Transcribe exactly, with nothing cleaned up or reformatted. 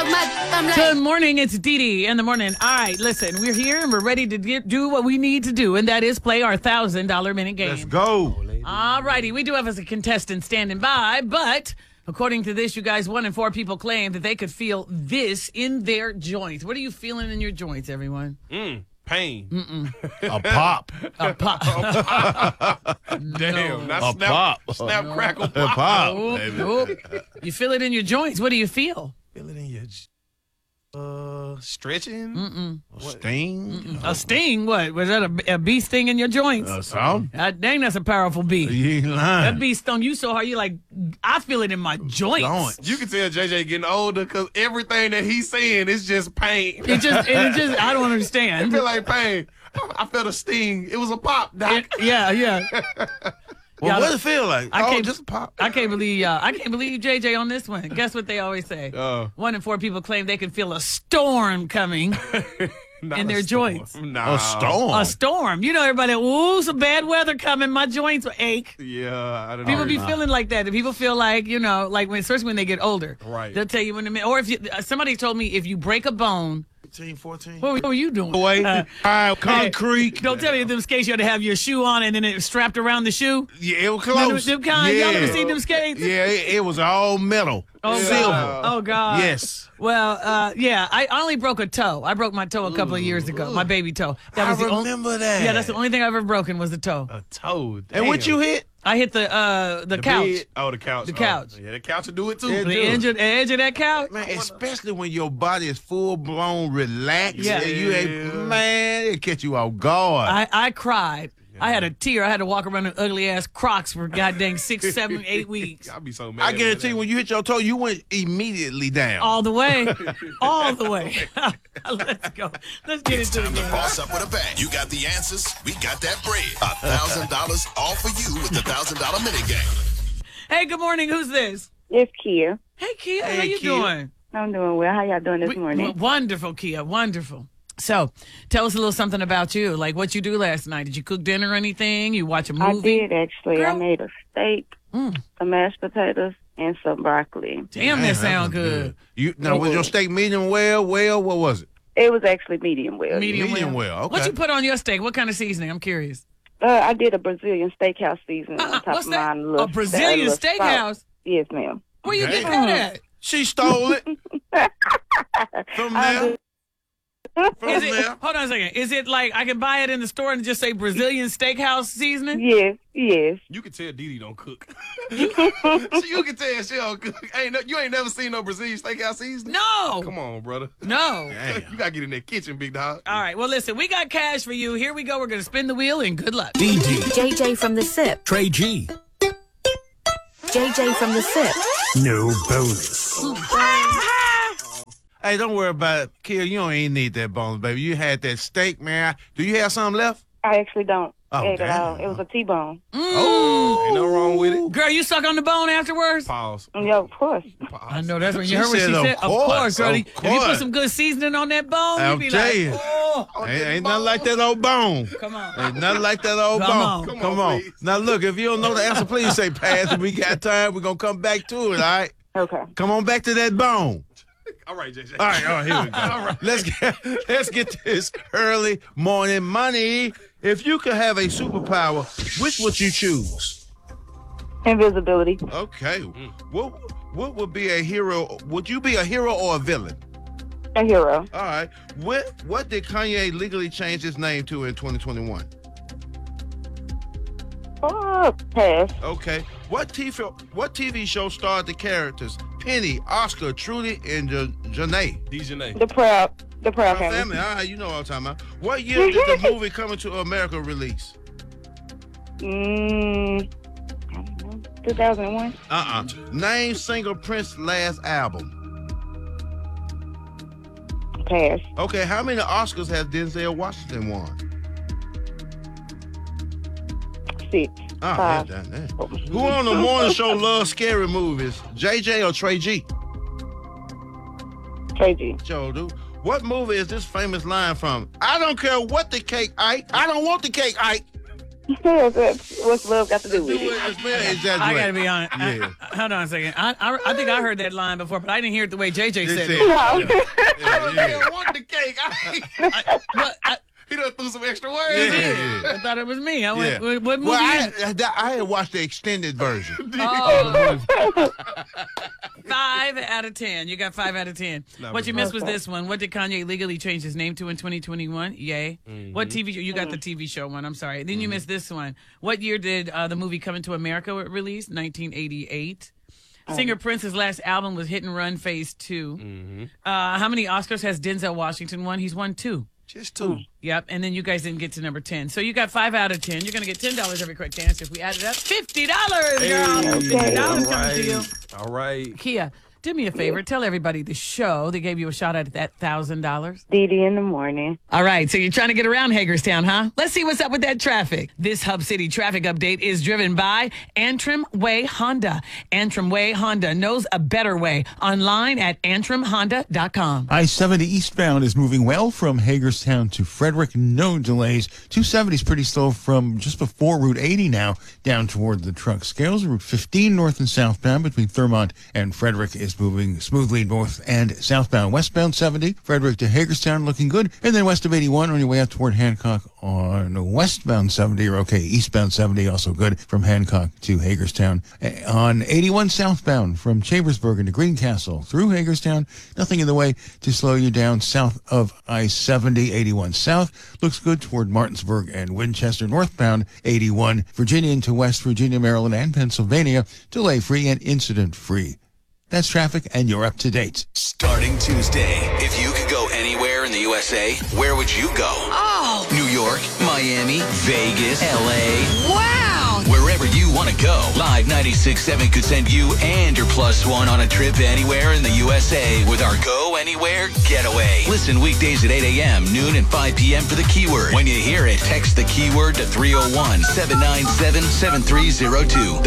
suck my thumb like. Good morning, it's Dee Dee in the morning. All right, listen, we're here and we're ready to get, do what we need to do, and that is play our one thousand dollars minute game. Let's go. All righty, we do have as a contestant standing by, but according to this, you guys, one in four people claim that they could feel this in their joints. What are you feeling in your joints, everyone? Mm, pain. Mm-mm. A pop. A pop. Damn. Not A snap, pop. Snap, crackle, A pop. pop. Oop, baby. oop. You feel it in your joints. What do you feel? Feel it in your j- uh, stretching? Mm-mm. Sting. Mm-mm. A sting? What? Was that a, a bee sting in your joints? Uh, some. God dang, that's a powerful bee. You ain't lying. That bee stung you so hard, you like, I feel it in my joints. Joints. You can tell J J getting older because everything that he's saying is just pain. It just, it just, I don't It understand. feel like pain. I felt a sting. It was a pop, Doc. It- yeah, yeah. Well, Yeah, what does it feel like? I oh, can't- just a pop. I can't believe uh, I can't believe J J on this one. Guess what they always say? Uh, One in four people claim they can feel a storm coming. not In a their storm. joints. Nah. A storm. A storm. You know, everybody, ooh, some bad weather coming. My joints ache. Yeah, I don't know. People be feeling like that. People feel like, you know, like when, especially when they get older. Right. They'll tell you in a minute. Or if you, uh, somebody told me if you break a bone, fifteen, fourteen. what, what were you doing? Away. Uh, All right, concrete. Don't tell me if them skates you had to have your shoe on and then it was strapped around the shoe. Yeah, it was You know, close. them kind, yeah. y'all ever seen them skates? Yeah, it, it was all metal. Oh, Silver. God. Oh, God. Yes. Well, uh, yeah, I only broke a toe. I broke my toe a couple of years ago, my baby toe. That I was the only. remember that. Yeah, that's the only thing I've ever broken was the toe. A toad. And what you hit? I hit the uh the, couch, bed? Oh, the couch. The Oh, couch. yeah, the couch will do it too. Yeah, the do. edge of, the edge of that couch. Man, especially when your body is full blown relaxed. Yeah. and you ain't, Yeah. man, it catch you off guard. I, I cried. I had a tear. I had to walk around in ugly ass Crocs for goddamn six, seven, eight weeks. I'll be so mad. I guarantee you, when you hit your toe, you went immediately down. All the way. All the way. Let's go. Let's get It's into the time to game. boss up with a bang. You got the answers. We got that bread. A thousand dollars all for you with the thousand dollar minute game. Hey, good morning. Who's this? It's Kia. Hey, Kia. Hey, how you Kia. doing? I'm doing well. How y'all doing this We- morning? w- wonderful, Kia. Wonderful. So, tell us a little something about you. Like what you do last night. Did you cook dinner or anything? You watch a I movie? did actually. Girl. I made a steak, Mm. some mashed potatoes, and some broccoli. Damn, Man, that sound was good. You now was your steak medium well? Well, what was it? It was actually medium well. Medium, Medium well, okay. What you put on your steak? What kind of seasoning? I'm curious. Uh, I did a Brazilian steakhouse seasoning Uh-uh, on top what's of that? mine. A, little, A Brazilian little salt. steakhouse? Yes, ma'am. Where you get Damn. that at? She stole it from I there. did- From Is it, there. hold on a second. Is it like I can buy it in the store and just say Brazilian steakhouse seasoning? Yes, yes. You can tell Dee Dee don't cook. So you can tell she don't cook. Ain't no, you ain't never seen no Brazilian steakhouse seasoning? No. Come on, brother. No. Damn. You got to get in that kitchen, big dog. All right. Well, listen, we got cash for you. Here we go. We're going to spin the wheel and good luck. D D, J J from the SIP. Trey G. J J from the SIP. No bonus. Hey, don't worry about it. Kia, you don't even need that bonus, baby. You had that steak, man. Do you have something left? I actually don't Oh, eat at all. damn. It was a T-bone. Oh. Ain't no wrong with it. Girl, you suck on the bone afterwards? Pause. Yeah, of course. I know that's when you She heard what said, she "Of said. Of course, course, girl. of If you put course." some good seasoning on that bone, I'll you'd be tell like, you. oh, Ain't, ain't nothing like that old bone. come on. Ain't nothing like that old Come bone. on. Come, Come on. on, please. Now, look, if you don't know the answer, please say pass. If we got time, we're going to come back to it, all right? Okay. Come on back to that bone. All right, J J. All right, all right, here we go. All right. Let's get let's get this early morning money. If you could have a superpower, which would you choose? Invisibility. Okay. What what would be a hero? Would you be a hero or a villain? A hero. All right. What what did Kanye legally change his name to in twenty twenty-one? Oh, pass. Okay. What T V what T V show starred the characters Penny, Oscar, Trudy, and J- Janae? Dejanay. The proud. The proud My family. family. All right, you know what I'm talking about. What year did the movie Coming to America release? Mm, I don't know. two thousand one. Uh-uh. Name single Prince's last album. Pass. Okay, how many Oscars has Denzel Washington won? Six. Oh, Five. that, that, that. Who on the morning show loves scary movies? J J or Trey G? Trey G. Joe, dude. What movie is this famous line from? I don't care what the cake, Ike. I don't want the cake, Ike. Yes, that's- What's love got to do with Do it? it. It's better exaggerate. I gotta be honest. I- Yeah. I- hold on a second. I, I I think I heard that line before, but I didn't hear it the way J J They said said- it. No. Yeah, yeah. I want the cake. I, I, but I, he done threw some extra words Yeah, in. yeah. I thought it was me. I Yeah. went, what, what movie Well, is I, it? I, I had watched the extended version. Oh. Five out of ten. You got five out of ten. What you missed was this one. What did Kanye legally change his name to in twenty twenty-one? Yay. What T V show? You got the T V show one. I'm sorry. Then you missed this one. What year did uh, the movie Coming to America release? nineteen eighty-eight. Singer Prince's last album was Hit and Run Phase two. Uh, how many Oscars has Denzel Washington won? He's won two. Just two. Yep, and then you guys didn't get to number ten. So you got five out of ten. You're going to get ten dollars every correct answer. If we add it up, fifty dollars, girl. fifty dollars coming to you. All right. Kia, do me a favor. Tell everybody the show that gave you a shot at that one thousand dollars. Dee Dee in the morning. All right, so you're trying to get around Hagerstown, huh? Let's see what's up with that traffic. This Hub City traffic update is driven by Antrim Way Honda. Antrim Way Honda knows a better way. Online at antrim honda dot com. I seventy eastbound is moving well from Hagerstown to Frederick. No delays. two seventy is pretty slow from just before Route eighty now down toward the truck scales. Route fifteen north and southbound between Thurmont and Frederick is moving smoothly north and southbound. Westbound seventy, Frederick to Hagerstown looking good. And then west of eighty-one on your way out toward Hancock on westbound seventy. You're okay. Eastbound seventy also good from Hancock to Hagerstown. Eh, On eighty-one southbound from Chambersburg to Greencastle through Hagerstown. Nothing in the way to slow you down south of I seventy. eighty-one south looks good toward Martinsburg and Winchester. Northbound eighty-one, Virginia into West Virginia, Maryland, and Pennsylvania. Delay free and incident free. That's traffic, and you're up to date. Starting Tuesday, if you could go anywhere in the U S A, where would you go? Oh, New York, Miami, Vegas, L A. wow. Wherever you want to go, Live ninety-six point seven could send you and your plus one on a trip anywhere in the U S A with our Go Anywhere Getaway. Listen weekdays at eight a.m., noon, and five p.m. for the keyword. When you hear it, text the keyword to three oh one, seven nine seven, seven three oh two.